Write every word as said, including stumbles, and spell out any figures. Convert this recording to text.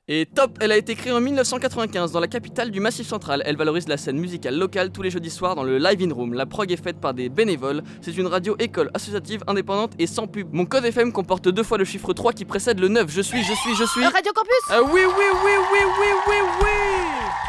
Et top, elle a été créée en dix-neuf cent quatre-vingt-quinze dans la capitale du Massif Central. Elle valorise la scène musicale locale tous les jeudis soirs dans le Live In Room. La prog est faite par des bénévoles. C'est une radio école associative indépendante et sans pub. Mon code F M comporte deux fois le chiffre trois qui précède le neuf. Je suis, je suis, je suis... Radio Campus. Ah oui, oui, oui, oui, oui, oui, oui.